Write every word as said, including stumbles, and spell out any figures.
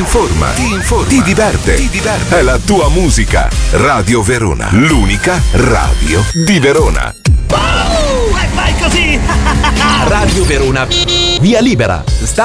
informa, ti informa, ti diverte, ti diverte. È la tua musica. Radio Verona, l'unica radio di Verona. Oh, e vai così! Radio Verona, via libera. Sta